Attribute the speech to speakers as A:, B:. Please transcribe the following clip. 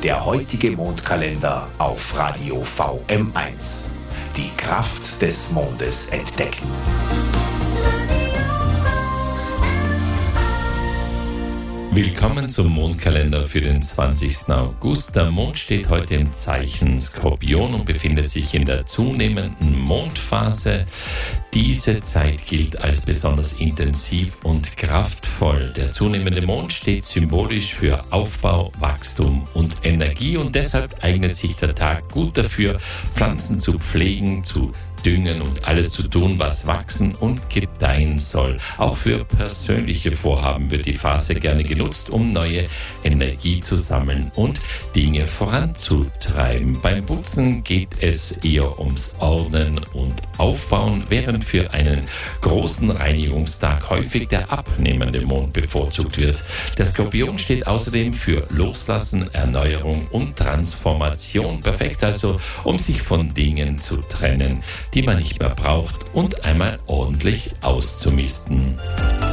A: Der heutige Mondkalender auf Radio VM1. Die Kraft des Mondes entdecken.
B: Willkommen zum Mondkalender für den 20. August. Der Mond steht heute im Zeichen Skorpion und befindet sich in der zunehmenden Mondphase. Diese Zeit gilt als besonders intensiv und kraftvoll. Der zunehmende Mond steht symbolisch für Aufbau, Wachstum und Energie und deshalb eignet sich der Tag gut dafür, Pflanzen zu pflegen, zu düngen und alles zu tun, was wachsen und gedeihen soll. Auch für persönliche Vorhaben wird die Phase gerne genutzt, um neue Energie zu sammeln und Dinge voranzutreiben. Beim Putzen geht es eher ums Ordnen und Aufbauen, während für einen großen Reinigungstag häufig der abnehmende Mond bevorzugt wird. Der Skorpion steht außerdem für Loslassen, Erneuerung und Transformation. Perfekt also, um sich von Dingen zu trennen, die man nicht mehr braucht und einmal ordentlich auszumisten.